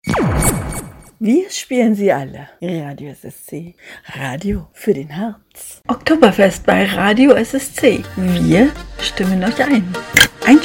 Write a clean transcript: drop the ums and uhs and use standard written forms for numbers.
Wir spielen sie alle. Radio SSC. Radio für den Herz. Oktoberfest bei Radio SSC. Wir stimmen euch ein.